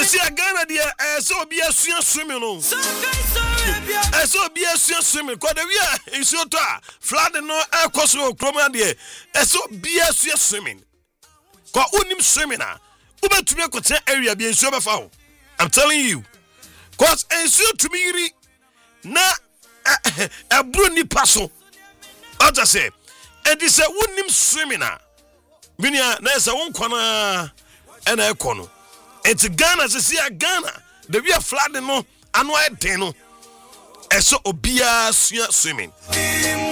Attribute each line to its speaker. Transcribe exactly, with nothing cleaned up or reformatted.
Speaker 1: see a Ghana dear, so be a swim swimming. No, so be a swim swimming. Because the year is your tar, flood and no air costo, chroma dear, so be a swim swimming. Call unim swimming. Uber to me a area being super foul. I'm telling you. Cause and so to me, na a bruni passo. I just say, and this a unim swimming. Minia, there's a one corner and a corner. It's Ghana, to see a Ghana. The we are flooding no, and why they no. And so, Obia swimming.